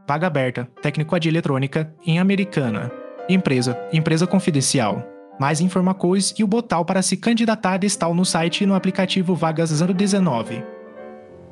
vaga aberta, técnico de eletrônica, em Americana. Empresa confidencial. Mais informações e o botão para se candidatar está no site e no aplicativo Vagas 019.